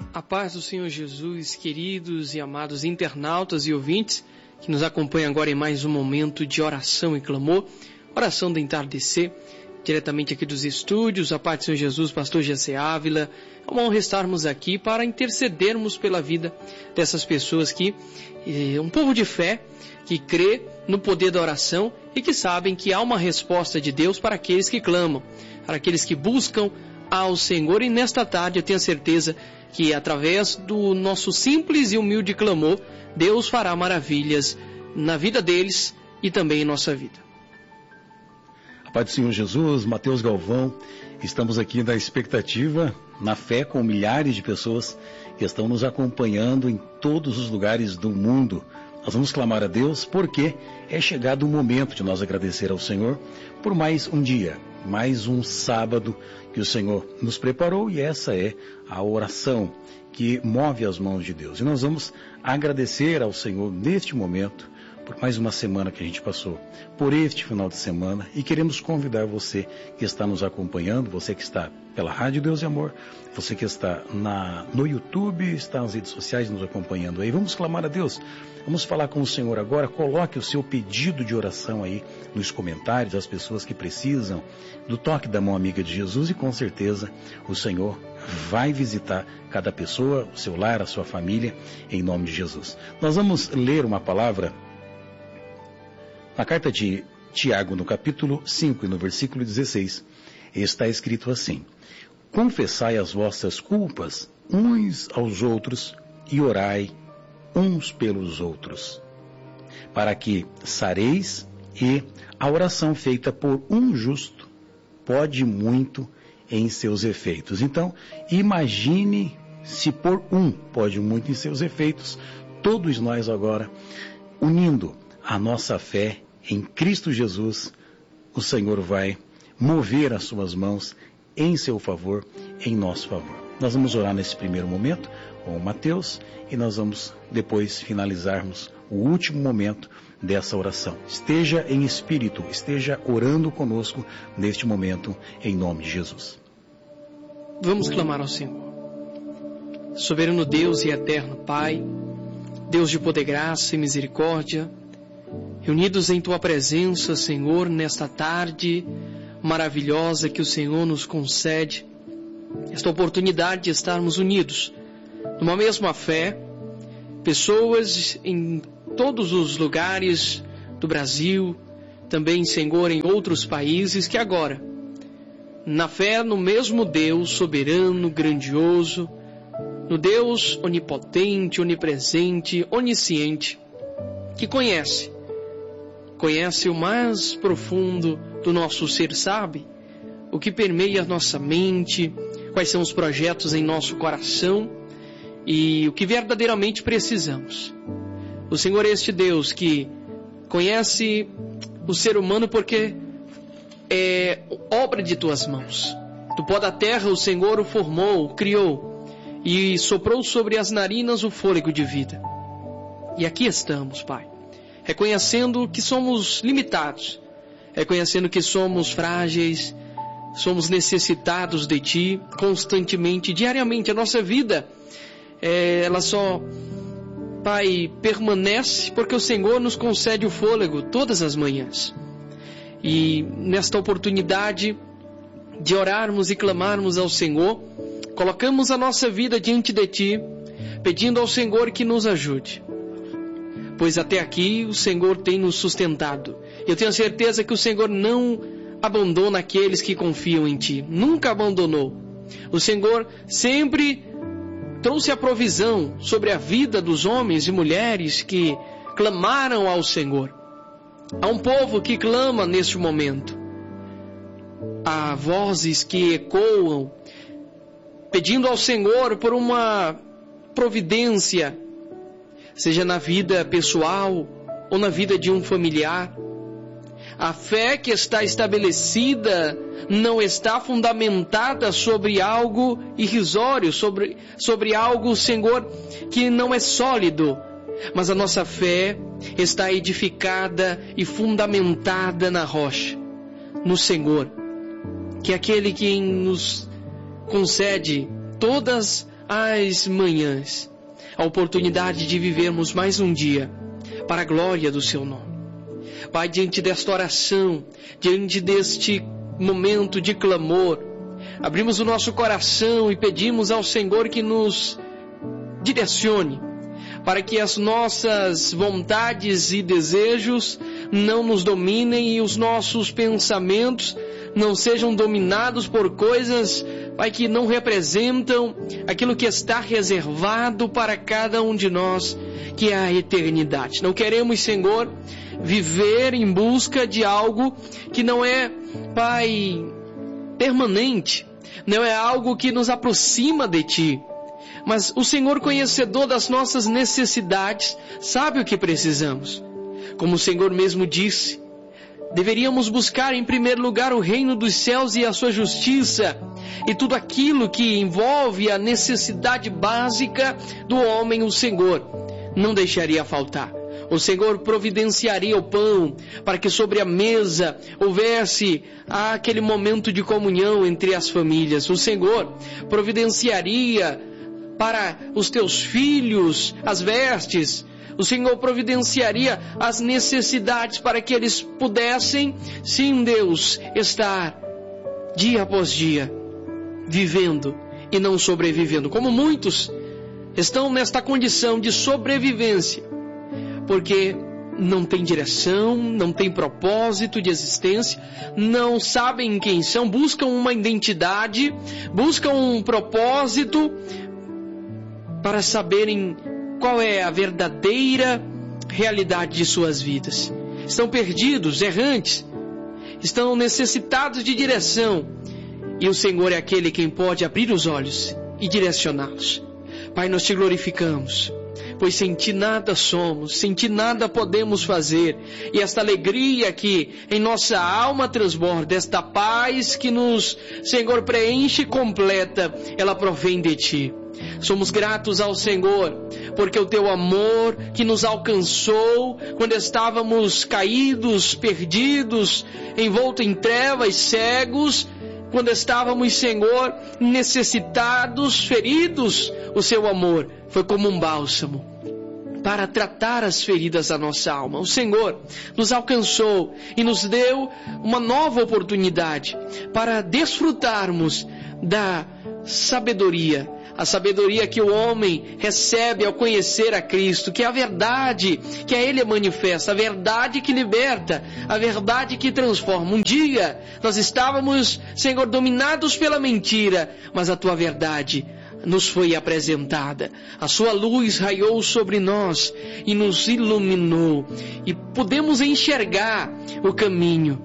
A paz do Senhor Jesus, queridos e amados internautas e ouvintes que nos acompanham agora em mais um momento de oração e clamor, oração do entardecer, diretamente aqui dos estúdios. A paz do Senhor Jesus, pastor Jessé Ávila. É uma honra estarmos aqui para intercedermos pela vida dessas pessoas que, um povo de fé, que crê no poder da oração e que sabem que há uma resposta de Deus para aqueles que clamam, para aqueles que buscam ao Senhor. E nesta tarde eu tenho certeza que através do nosso simples e humilde clamor, Deus fará maravilhas na vida deles e também em nossa vida. A paz do Senhor Jesus, Mateus Galvão, estamos aqui na expectativa, na fé, com milhares de pessoas que estão nos acompanhando em todos os lugares do mundo. Nós vamos clamar a Deus porque é chegado o momento de nós agradecer ao Senhor por mais um dia, mais um sábado que o Senhor nos preparou, e essa é a oração que move as mãos de Deus. E nós vamos agradecer ao Senhor neste momento por mais uma semana que a gente passou, por este final de semana, e queremos convidar você que está nos acompanhando, você que está pela Rádio Deus e Amor, você que está no YouTube, está nas redes sociais nos acompanhando aí. Vamos clamar a Deus, vamos falar com o Senhor agora. Coloque o seu pedido de oração aí nos comentários, as pessoas que precisam do toque da mão amiga de Jesus, e com certeza o Senhor vai visitar cada pessoa, o seu lar, a sua família, em nome de Jesus. Nós vamos ler uma palavra na carta de Tiago, no capítulo 5 e no versículo 16, está escrito assim: confessai as vossas culpas uns aos outros e orai uns pelos outros, para que sareis, e a oração feita por um justo pode muito em seus efeitos. Então, imagine se por um pode muito em seus efeitos, todos nós agora, unindo a nossa fé em Cristo Jesus, o Senhor vai mover as suas mãos em seu favor, em nosso favor. Nós vamos orar nesse primeiro momento com o Mateus, e nós vamos depois finalizarmos o último momento dessa oração. Esteja em espírito, esteja orando conosco neste momento, em nome de Jesus. Vamos clamar ao Senhor. Soberano Deus e eterno Pai, Deus de poder, graça e misericórdia, reunidos em Tua presença, Senhor, nesta tarde maravilhosa que o Senhor nos concede, esta oportunidade de estarmos unidos numa mesma fé, pessoas em todos os lugares do Brasil, também, Senhor, em outros países, que agora, na fé no mesmo Deus soberano, grandioso, no Deus onipotente, onipresente, onisciente, que conhece o mais profundo do nosso ser, sabe o que permeia a nossa mente, quais são os projetos em nosso coração e o que verdadeiramente precisamos. O Senhor é este Deus que conhece o ser humano porque é obra de Tuas mãos. Do pó da terra o Senhor o formou, o criou e soprou sobre as narinas o fôlego de vida. E aqui estamos, Pai, reconhecendo que somos limitados, reconhecendo que somos frágeis, somos necessitados de Ti constantemente, diariamente. A nossa vida, ela só, Pai, permanece porque o Senhor nos concede o fôlego todas as manhãs. E nesta oportunidade de orarmos e clamarmos ao Senhor, colocamos a nossa vida diante de Ti, pedindo ao Senhor que nos ajude. Pois até aqui o Senhor tem nos sustentado. Eu tenho certeza que o Senhor não abandona aqueles que confiam em Ti. Nunca abandonou. O Senhor sempre trouxe a provisão sobre a vida dos homens e mulheres que clamaram ao Senhor. Há um povo que clama neste momento. Há vozes que ecoam, pedindo ao Senhor por uma providência, seja na vida pessoal ou na vida de um familiar. A fé que está estabelecida não está fundamentada sobre algo irrisório, sobre algo, Senhor, que não é sólido. Mas a nossa fé está edificada e fundamentada na rocha, no Senhor, que é aquele que nos concede todas as manhãs, a oportunidade de vivermos mais um dia para a glória do Seu nome. Pai, diante desta oração, diante deste momento de clamor, abrimos o nosso coração e pedimos ao Senhor que nos direcione, para que as nossas vontades e desejos não nos dominem e os nossos pensamentos não sejam dominados por coisas, Pai, que não representam aquilo que está reservado para cada um de nós, que é a eternidade. Não queremos, Senhor, viver em busca de algo que não é, Pai, permanente, não é algo que nos aproxima de Ti. Mas o Senhor, conhecedor das nossas necessidades, sabe o que precisamos. Como o Senhor mesmo disse, deveríamos buscar em primeiro lugar o reino dos céus e a sua justiça, e tudo aquilo que envolve a necessidade básica do homem, o Senhor não deixaria faltar. O Senhor providenciaria o pão para que sobre a mesa houvesse aquele momento de comunhão entre as famílias. O Senhor providenciaria para os teus filhos as vestes. O Senhor providenciaria as necessidades para que eles pudessem, sim, Deus, estar dia após dia vivendo e não sobrevivendo. Como muitos estão nesta condição de sobrevivência, porque não tem direção, não tem propósito de existência, não sabem quem são, buscam uma identidade, buscam um propósito para saberem qual é a verdadeira realidade de suas vidas. Estão perdidos, errantes, estão necessitados de direção, e o Senhor é aquele quem pode abrir os olhos e direcioná-los. Pai, nós te glorificamos, pois sem Ti nada somos, sem Ti nada podemos fazer, e esta alegria que em nossa alma transborda, esta paz que nos, Senhor, preenche e completa, ela provém de Ti. Somos gratos ao Senhor, porque o Teu amor que nos alcançou quando estávamos caídos, perdidos, envoltos em trevas, cegos, quando estávamos, Senhor, necessitados, feridos, o Seu amor foi como um bálsamo para tratar as feridas da nossa alma. O Senhor nos alcançou e nos deu uma nova oportunidade para desfrutarmos da sabedoria, a sabedoria que o homem recebe ao conhecer a Cristo, que é a verdade que a Ele manifesta, a verdade que liberta, a verdade que transforma. Um dia nós estávamos, Senhor, dominados pela mentira, mas a Tua verdade nos foi apresentada. A Sua luz raiou sobre nós e nos iluminou, e podemos enxergar o caminho.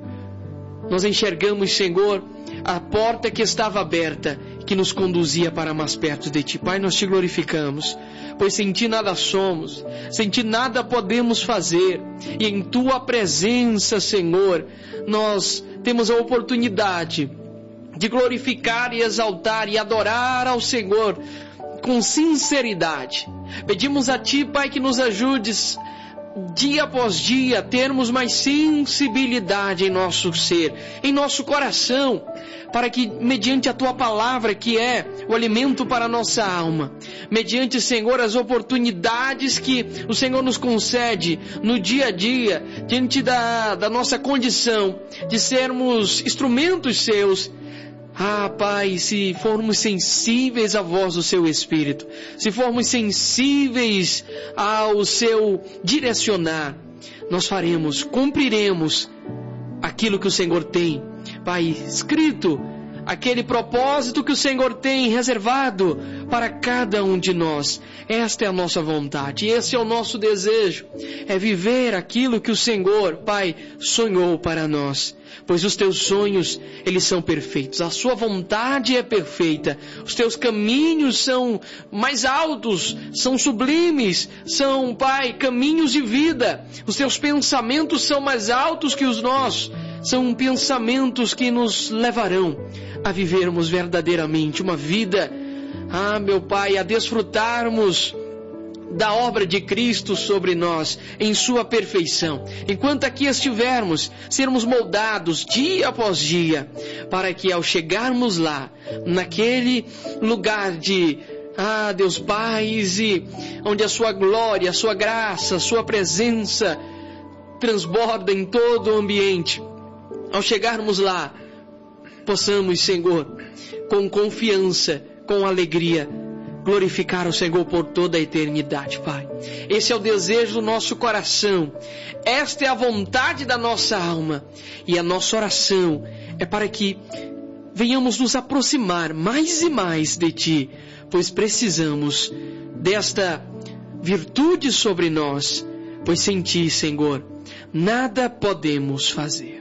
Nós enxergamos, Senhor, a porta que estava aberta, que nos conduzia para mais perto de Ti. Pai, nós Te glorificamos, pois sem Ti nada somos, sem Ti nada podemos fazer, e em Tua presença, Senhor, nós temos a oportunidade de glorificar e exaltar e adorar ao Senhor com sinceridade. Pedimos a Ti, Pai, que nos ajudes dia após dia termos mais sensibilidade em nosso ser, em nosso coração, para que mediante a Tua palavra, que é o alimento para a nossa alma, mediante, Senhor, as oportunidades que o Senhor nos concede no dia a dia, diante da nossa condição de sermos instrumentos Seus. Ah, Pai, se formos sensíveis à voz do Seu Espírito, se formos sensíveis ao Seu direcionar, nós faremos, cumpriremos aquilo que o Senhor tem, Pai, escrito, aquele propósito que o Senhor tem reservado para cada um de nós. Esta é a nossa vontade, esse é o nosso desejo, é viver aquilo que o Senhor, Pai, sonhou para nós. Pois os Teus sonhos, eles são perfeitos, a Sua vontade é perfeita, os Teus caminhos são mais altos, são sublimes, são, Pai, caminhos de vida. Os Teus pensamentos são mais altos que os nossos, são pensamentos que nos levarão a vivermos verdadeiramente uma vida, meu Pai, a desfrutarmos da obra de Cristo sobre nós, em sua perfeição. Enquanto aqui estivermos, sermos moldados dia após dia, para que ao chegarmos lá, naquele lugar de Ah, Deus Pai, onde a sua glória, a sua graça, a sua presença transborda em todo o ambiente. Ao chegarmos lá, possamos, Senhor, com confiança, com alegria, glorificar o Senhor por toda a eternidade, Pai. Esse é o desejo do nosso coração. Esta é a vontade da nossa alma. E a nossa oração é para que venhamos nos aproximar mais e mais de Ti, pois precisamos desta virtude sobre nós, pois sem Ti, Senhor, nada podemos fazer.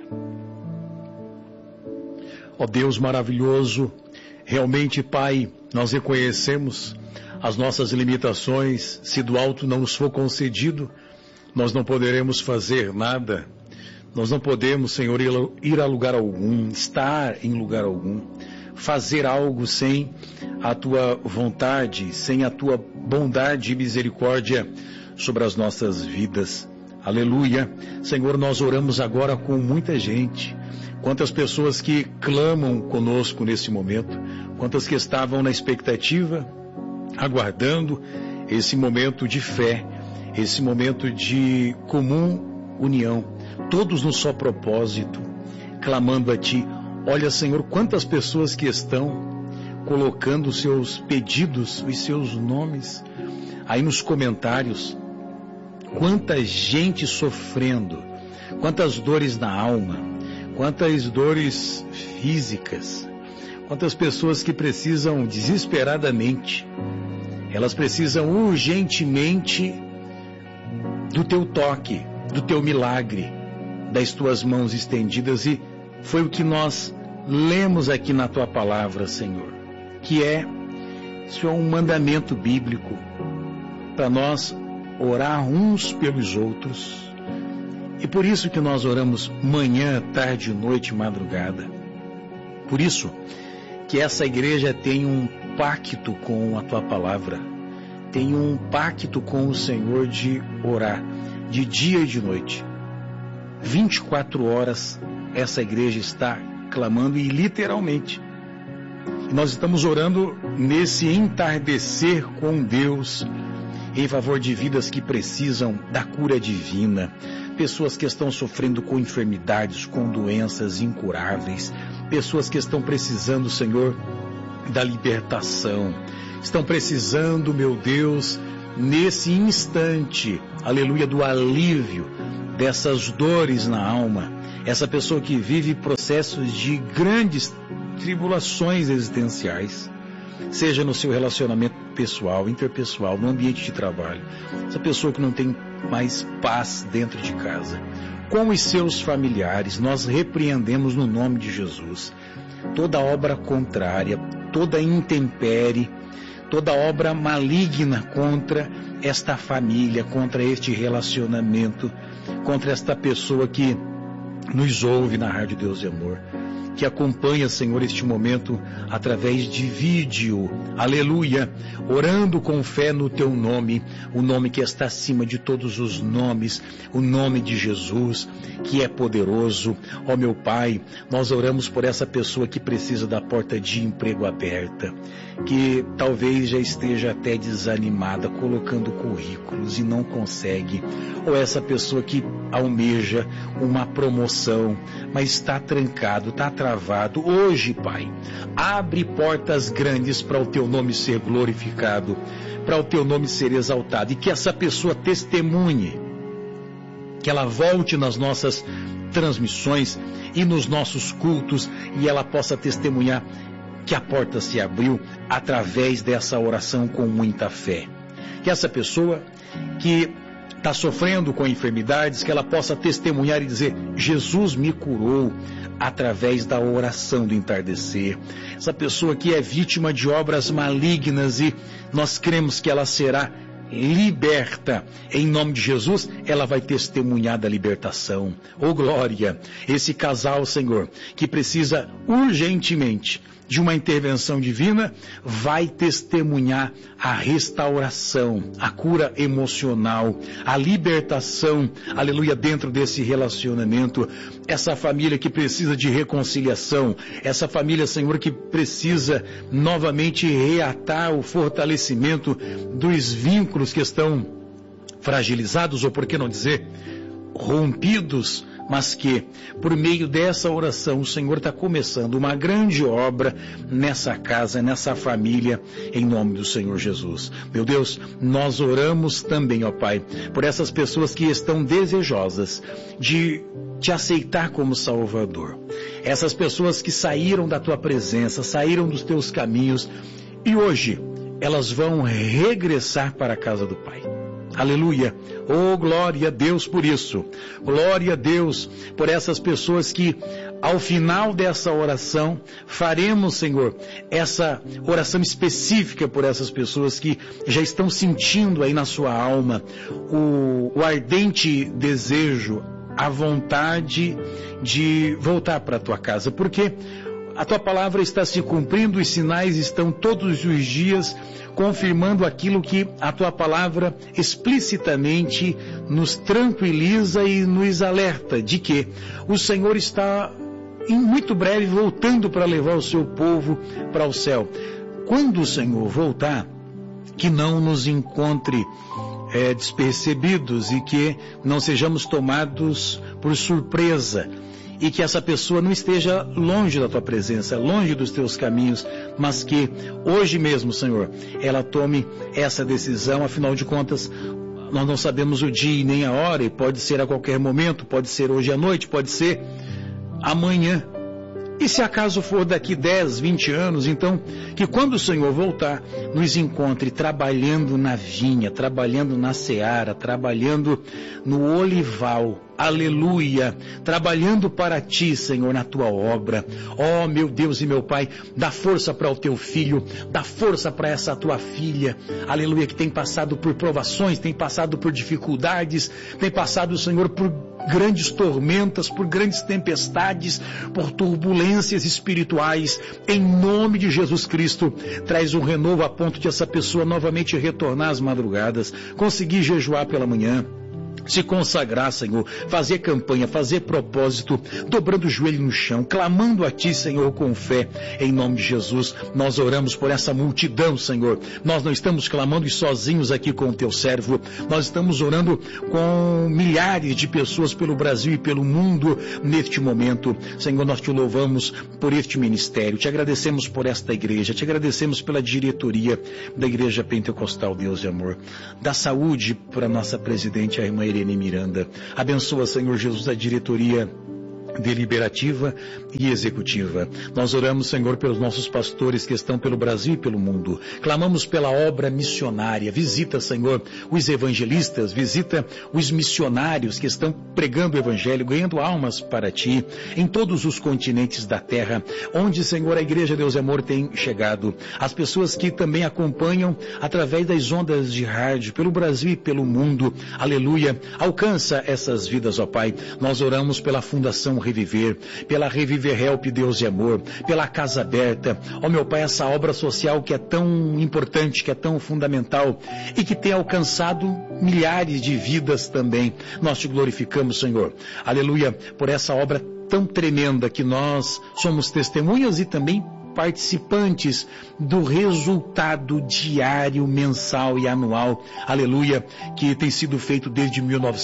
Ó Deus maravilhoso, realmente, Pai, nós reconhecemos as nossas limitações. Se do alto não nos for concedido, nós não poderemos fazer nada. Nós não podemos, Senhor, ir a lugar algum, estar em lugar algum, fazer algo sem a Tua vontade, sem a Tua bondade e misericórdia sobre as nossas vidas. Aleluia. Senhor, nós oramos agora com muita gente. Quantas pessoas que clamam conosco nesse momento, quantas que estavam na expectativa, aguardando esse momento de fé, esse momento de comum união, todos no só propósito, clamando a Ti. Olha, Senhor, quantas pessoas que estão colocando os seus pedidos, os seus nomes, aí nos comentários, quanta gente sofrendo, quantas dores na alma, quantas dores físicas, quantas pessoas que precisam desesperadamente, elas precisam urgentemente do Teu toque, do Teu milagre, das Tuas mãos estendidas. E foi o que nós lemos aqui na Tua palavra, Senhor, que isso é um mandamento bíblico para nós orar uns pelos outros. E por isso que nós oramos manhã, tarde, noite, madrugada. Por isso que essa igreja tem um pacto com a Tua palavra, tem um pacto com o Senhor de orar de dia e de noite. 24 horas essa igreja está clamando, e literalmente. E nós estamos orando nesse entardecer com Deus em favor de vidas que precisam da cura divina, pessoas que estão sofrendo com enfermidades, com doenças incuráveis, pessoas que estão precisando, Senhor, da libertação, estão precisando, meu Deus, nesse instante, aleluia, do alívio dessas dores na alma. Essa pessoa que vive processos de grandes tribulações existenciais, seja no seu relacionamento pessoal, interpessoal, no ambiente de trabalho, essa pessoa que não tem mais paz dentro de casa, com os seus familiares, nós repreendemos no nome de Jesus toda obra contrária, toda intempérie, toda obra maligna contra esta família, contra este relacionamento, contra esta pessoa que nos ouve na Rádio Deus e Amor, que acompanha, Senhor, este momento através de vídeo, aleluia, orando com fé no Teu nome, o nome que está acima de todos os nomes, o nome de Jesus, que é poderoso. Ó meu Pai, nós oramos por essa pessoa que precisa da porta de emprego aberta, que talvez já esteja até desanimada, colocando currículos e não consegue, ou essa pessoa que almeja uma promoção, mas está trancado, está travado. Hoje, Pai, abre portas grandes para o Teu nome ser glorificado, para o Teu nome ser exaltado, e que essa pessoa testemunhe, que ela volte nas nossas transmissões e nos nossos cultos, e ela possa testemunhar que a porta se abriu através dessa oração com muita fé. Que essa pessoa que está sofrendo com enfermidades, que ela possa testemunhar e dizer: Jesus me curou através da oração do entardecer. Essa pessoa que é vítima de obras malignas, e nós cremos que ela será liberta em nome de Jesus, ela vai testemunhar da libertação. Oh glória! Esse casal, Senhor, que precisa urgentemente de uma intervenção divina, vai testemunhar a restauração, a cura emocional, a libertação, aleluia, dentro desse relacionamento. Essa família que precisa de reconciliação, essa família, Senhor, que precisa novamente reatar o fortalecimento dos vínculos que estão fragilizados, ou por que não dizer, rompidos, mas que, por meio dessa oração, o Senhor está começando uma grande obra nessa casa, nessa família, em nome do Senhor Jesus. Meu Deus, nós oramos também, ó Pai, por essas pessoas que estão desejosas de te aceitar como Salvador. Essas pessoas que saíram da Tua presença, saíram dos Teus caminhos, e hoje elas vão regressar para a casa do Pai. Aleluia, oh glória a Deus por isso, glória a Deus por essas pessoas que ao final dessa oração faremos, Senhor, essa oração específica por essas pessoas que já estão sentindo aí na sua alma o ardente desejo, a vontade de voltar para a Tua casa, porque a Tua palavra está se cumprindo, os sinais estão todos os dias confirmando aquilo que a Tua palavra explicitamente nos tranquiliza e nos alerta de que o Senhor está em muito breve voltando para levar o seu povo para o céu. Quando o Senhor voltar, que não nos encontre despercebidos e que não sejamos tomados por surpresa, e que essa pessoa não esteja longe da Tua presença, longe dos Teus caminhos, mas que hoje mesmo, Senhor, ela tome essa decisão. Afinal de contas, nós não sabemos o dia e nem a hora, e pode ser a qualquer momento, pode ser hoje à noite, pode ser amanhã. E se acaso for daqui 10, 20 anos, então, que quando o Senhor voltar, nos encontre trabalhando na vinha, trabalhando na seara, trabalhando no olival, aleluia, trabalhando para Ti, Senhor, na Tua obra. Oh, meu Deus e meu Pai, dá força para o Teu filho, dá força para essa Tua filha, aleluia, que tem passado por provações, tem passado por dificuldades, tem passado, Senhor, por grandes tormentas, por grandes tempestades, por turbulências espirituais. Em nome de Jesus Cristo, traz um renovo a ponto de essa pessoa novamente retornar às madrugadas, conseguir jejuar pela manhã, se consagrar, Senhor, fazer campanha, fazer propósito, dobrando o joelho no chão, clamando a Ti, Senhor, com fé, em nome de Jesus. Nós oramos por essa multidão, Senhor. Nós não estamos clamando sozinhos aqui com o Teu servo, nós estamos orando com milhares de pessoas pelo Brasil e pelo mundo neste momento. Senhor, nós Te louvamos por este ministério, Te agradecemos por esta igreja, Te agradecemos pela diretoria da Igreja Pentecostal Deus de Amor. Dá saúde para a nossa presidente, a irmã Irene Miranda. Abençoa, Senhor Jesus, a diretoria deliberativa e executiva. Nós oramos, Senhor, pelos nossos pastores que estão pelo Brasil e pelo mundo. Clamamos pela obra missionária. Visita, Senhor, os evangelistas, visita os missionários que estão pregando o evangelho, ganhando almas para Ti, em todos os continentes da terra, onde, Senhor, a Igreja Deus e Amor tem chegado. As pessoas que também acompanham através das ondas de rádio, pelo Brasil e pelo mundo. Aleluia. Alcança essas vidas, ó Pai. Nós oramos pela Fundação Reviver, pela Reviver Help Deus de Amor, pela Casa Aberta, ó meu Pai, essa obra social que é tão importante, que é tão fundamental e que tem alcançado milhares de vidas também. Nós Te glorificamos, Senhor, aleluia, por essa obra tão tremenda que nós somos testemunhas e também participantes do resultado diário, mensal e anual, aleluia, que tem sido feito desde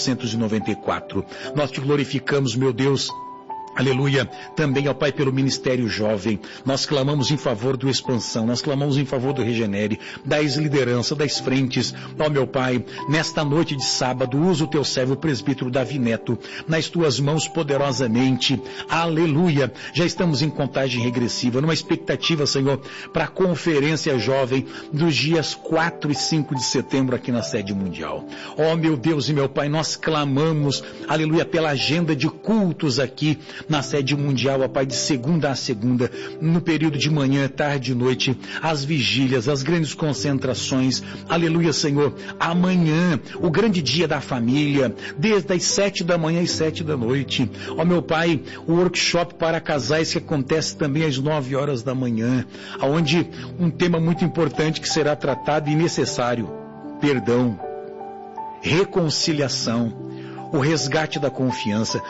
1994. Nós Te glorificamos, meu Deus, aleluia, também, ó Pai, pelo Ministério Jovem. Nós clamamos em favor do Expansão, nós clamamos em favor do Regenere, das lideranças, das frentes. Ó meu Pai, nesta noite de sábado, usa o Teu servo, o presbítero Davi Neto, nas Tuas mãos poderosamente, aleluia. Já estamos em contagem regressiva, numa expectativa, Senhor, para a conferência jovem dos dias 4 e 5 de setembro aqui na sede mundial. Ó meu Deus e meu Pai, nós clamamos, aleluia, pela agenda de cultos aqui na sede mundial, ó Pai, de segunda a segunda, no período de manhã, tarde e noite, as vigílias, as grandes concentrações, aleluia, Senhor, amanhã, o grande dia da família, desde as 7 da manhã às 7 da noite, ó meu Pai, o workshop para casais que acontece também às 9 horas da manhã, onde um tema muito importante que será tratado e necessário, perdão, reconciliação, o resgate da confiança.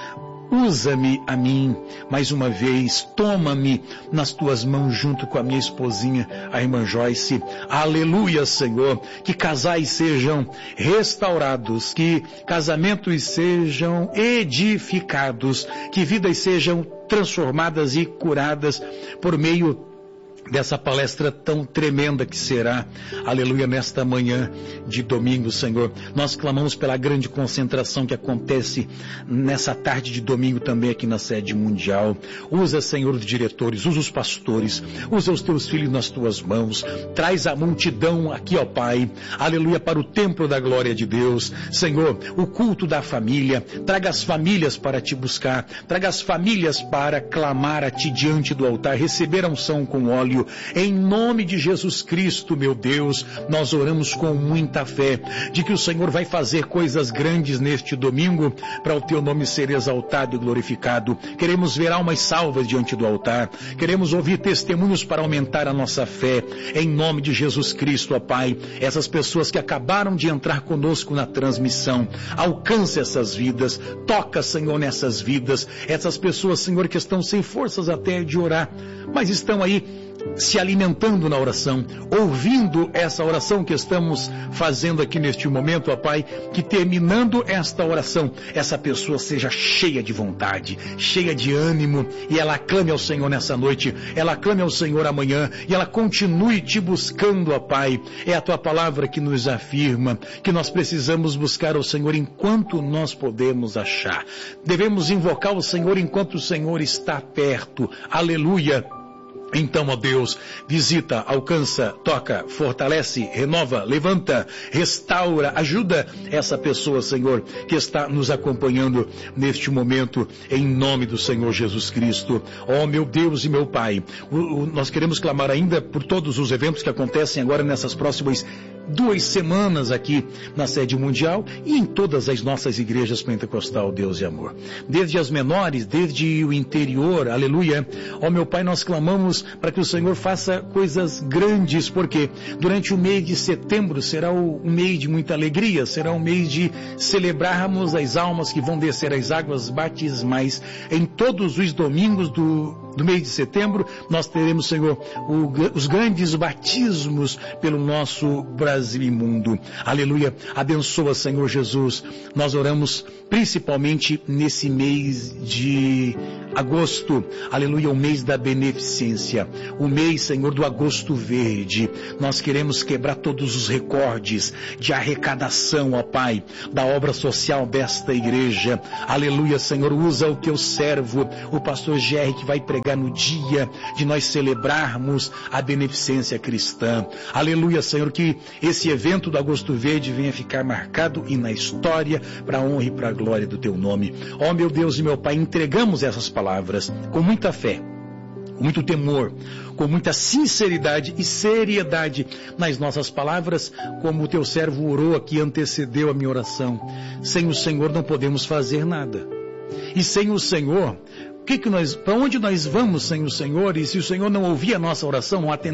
Usa-me a mim, mais uma vez, toma-me nas tuas mãos junto com a minha esposinha, a irmã Joyce. Aleluia, Senhor, que casais sejam restaurados, que casamentos sejam edificados, que vidas sejam transformadas e curadas por meio dessa palestra tão tremenda que será, aleluia, nesta manhã de domingo, Senhor. Nós clamamos pela grande concentração que acontece nessa tarde de domingo também aqui na sede mundial. Usa, Senhor, os diretores, usa os pastores, usa os teus filhos nas tuas mãos, traz a multidão aqui, ó Pai, aleluia, para o templo da glória de Deus, Senhor, o culto da família, traga as famílias para te buscar, traga as famílias para clamar a ti diante do altar, receber a unção com óleo. Em nome de Jesus Cristo, meu Deus, nós oramos com muita fé de que o Senhor vai fazer coisas grandes neste domingo para o teu nome ser exaltado e glorificado. Queremos ver almas salvas diante do altar, queremos ouvir testemunhos para aumentar a nossa fé. Em nome de Jesus Cristo, ó Pai, essas pessoas que acabaram de entrar conosco na transmissão, alcance essas vidas, toca, Senhor, nessas vidas, essas pessoas, Senhor, que estão sem forças até de orar, mas estão aí se alimentando na oração, ouvindo essa oração que estamos fazendo aqui neste momento, ó Pai, que terminando esta oração, essa pessoa seja cheia de vontade, cheia de ânimo, e ela clame ao Senhor nessa noite, ela clame ao Senhor amanhã, e ela continue te buscando, ó Pai. É a tua palavra que nos afirma que nós precisamos buscar o Senhor enquanto nós podemos achar. Devemos invocar o Senhor enquanto o Senhor está perto. Aleluia. Então, ó Deus, visita, alcança, toca, fortalece, renova, levanta, restaura, ajuda essa pessoa, Senhor, que está nos acompanhando neste momento, em nome do Senhor Jesus Cristo. Ó meu Deus e meu Pai, nós queremos clamar ainda por todos os eventos que acontecem agora nessas próximas 2 semanas aqui na sede mundial e em todas as nossas igrejas pentecostal, Deus e amor. Desde as menores, desde o interior, aleluia. Ó meu Pai, nós clamamos para que o Senhor faça coisas grandes, porque durante o mês de setembro será um mês de muita alegria, será um mês de celebrarmos as almas que vão descer as águas batismais. Em todos os domingos do mês de setembro, nós teremos, Senhor, os grandes batismos pelo nosso Brasil e mundo. Aleluia. Abençoa, Senhor Jesus. Nós oramos principalmente nesse mês de agosto. Aleluia, o mês da beneficência. O mês, Senhor, do agosto verde. Nós queremos quebrar todos os recordes de arrecadação, ó Pai, da obra social desta igreja. Aleluia, Senhor. Usa o teu servo, o pastor Jerry, que vai pregar no dia de nós celebrarmos a beneficência cristã. Aleluia, Senhor, que esse evento do Agosto Verde venha ficar marcado e na história para a honra e para a glória do teu nome. Ó meu Deus e meu Pai, entregamos essas palavras com muita fé, com muito temor, com muita sinceridade e seriedade nas nossas palavras, como o teu servo orou aqui, antecedeu a minha oração. Sem o Senhor não podemos fazer nada. E sem o Senhor, para onde nós vamos sem o Senhor? E se o Senhor não ouvir a nossa oração, não atender